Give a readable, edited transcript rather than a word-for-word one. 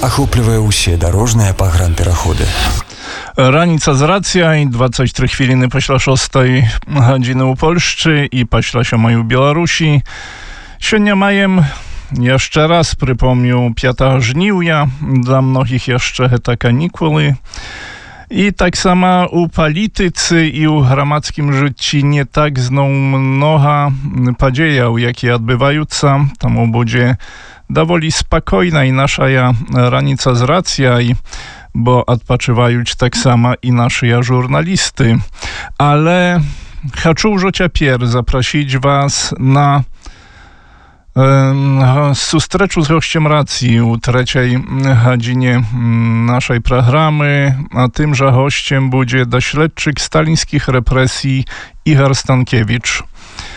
ахоплівае ўсе дарожныя пагранпераходы. Раніца з рацыяй, 23 хвіліны пасля 6 гадзіны ў Польшчы і пасля 7 у Беларусі. Сёння маем, яшчэ раз прыпомню, 5 жніўня. Для многіх яшчэ гэта канікулы. І таксама у палітыцы і ў грамадскім жыцці не так зноў многа падзеяў, якія адбываюцца. Таму будзе даволі спакойна і нашая раніца з рацыяй, bo odpoczywają tak samo i nasi żurnalisty. Ale chcę już teraz zaprosić was na zustreczu z gościem racji u 3 godzinie naszej programy, a tymże gościem będzie dośledczyk stalińskich represji Igor Stankiewicz.